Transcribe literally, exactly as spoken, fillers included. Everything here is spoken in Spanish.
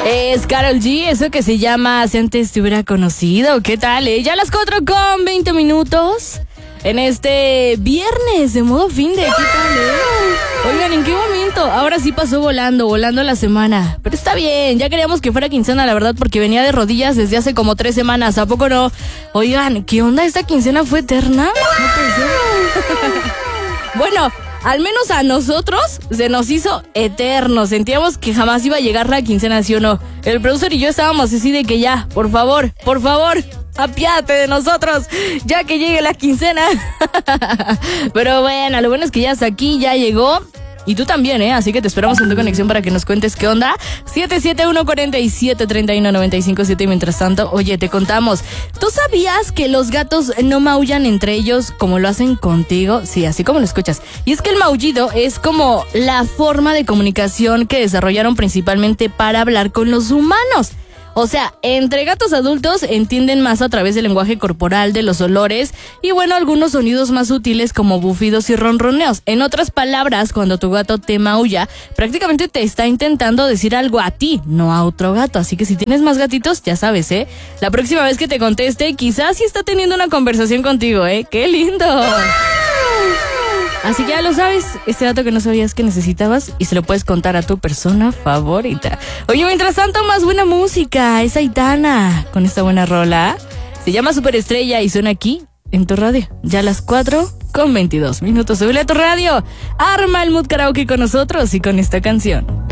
Es Karol G, eso que se llama Si antes te hubiera conocido. ¿Qué tal? Eh? Ya a las cuatro con veinte minutos. En este viernes de modo fin de, ¿qué tal, eh? Oigan, ¿en qué momento? Ahora sí pasó volando, volando la semana. Pero está bien, ya queríamos que fuera quincena, la verdad, porque venía de rodillas desde hace como tres semanas. ¿A poco no? Oigan, ¿qué onda? ¿Esta quincena fue eterna? No puede ser. Bueno, al menos a nosotros se nos hizo eterno. Sentíamos que jamás iba a llegar la quincena, ¿sí o no? El producer y yo estábamos así de que ya, por favor, por favor, apiádate de nosotros, ya que llegue la quincena. Pero bueno, lo bueno es que ya está aquí, ya llegó. Y tú también, ¿eh? Así que te esperamos en tu conexión para que nos cuentes qué onda. siete siete uno, cuatro siete, tres uno, nueve cinco siete. Mientras tanto, oye, te contamos. ¿Tú sabías que los gatos no maullan entre ellos como lo hacen contigo? Sí, así como lo escuchas. Y es que el maullido es como la forma de comunicación que desarrollaron principalmente para hablar con los humanos. O sea, entre gatos adultos entienden más a través del lenguaje corporal, de los olores y bueno, algunos sonidos más sutiles como bufidos y ronroneos. En otras palabras, cuando tu gato te maulla, prácticamente te está intentando decir algo a ti, no a otro gato. Así que si tienes más gatitos, ya sabes, ¿eh? La próxima vez que te conteste, quizás sí está teniendo una conversación contigo, ¿eh? ¡Qué lindo! Así que ya lo sabes, este dato que no sabías que necesitabas y se lo puedes contar a tu persona favorita. Oye, mientras tanto, más buena música, es Aitana con esta buena rola. Se llama Superestrella y suena aquí en tu radio. Ya a las cuatro con veintidós minutos. Súbele a tu radio, arma el mood karaoke con nosotros y con esta canción.